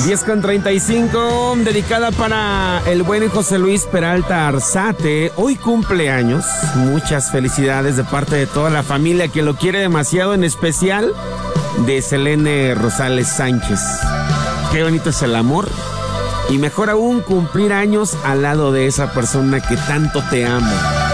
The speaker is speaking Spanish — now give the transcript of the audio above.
10:35, dedicada para el buen José Luis Peralta Arzate. Hoy cumple años. Muchas felicidades de parte de toda la familia que lo quiere demasiado, en especial de Selene Rosales Sánchez. Qué bonito es el amor. Y mejor aún, cumplir años al lado de esa persona que tanto te ama.